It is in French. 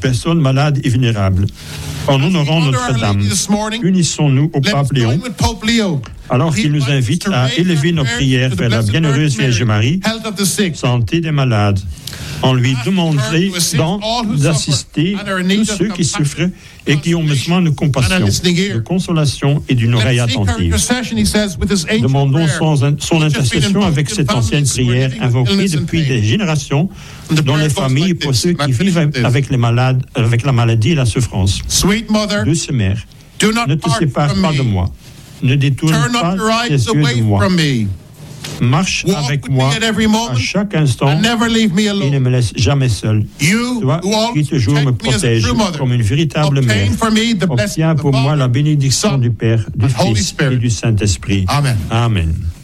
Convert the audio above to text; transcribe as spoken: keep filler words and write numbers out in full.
personnes malades et vulnérables. En honorant Notre-Dame, unissons-nous au pape Léon, alors qu'il nous invite à élever nos prières vers la bienheureuse Vierge Marie, santé des malades, en lui demandant d'assister tous ceux qui souffrent et qui ont besoin de compassion, de consolation et d'une oreille attentive. Demandons son, son intercession avec cette ancienne prière invoquée depuis des générations dans les familles pour ceux qui vivent avec les malades, avec la maladie et la souffrance. Douce Mère, ne te sépare pas de moi. Ne détourne pas tes yeux de moi. Marche avec moi à chaque instant et ne me laisse jamais seul. Toi qui toujours me protèges comme une véritable mère, obtiens pour moi la bénédiction du Père, du Fils et du Saint-Esprit. Amen. Amen.